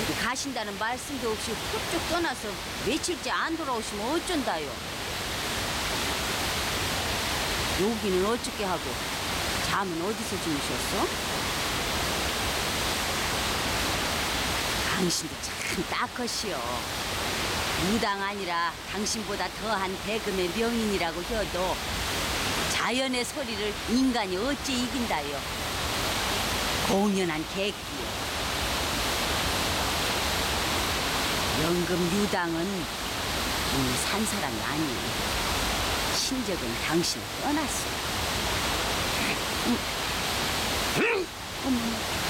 가신다는 말씀도 없이 훌쩍 떠나서 며칠째 안 돌아오시면 어쩐다요? 여기는 어떻게 하고 잠은 어디서 주무셨어? 당신도 참 딱하시오. 무당 아니라 당신보다 더한 대금의 명인이라고 해도 자연의 소리를 인간이 어찌 이긴다요? 공연한 객기요. 연금 유당은 이미 산 사람이 아니에요. 친적은 당신을 떠났어. 어머나.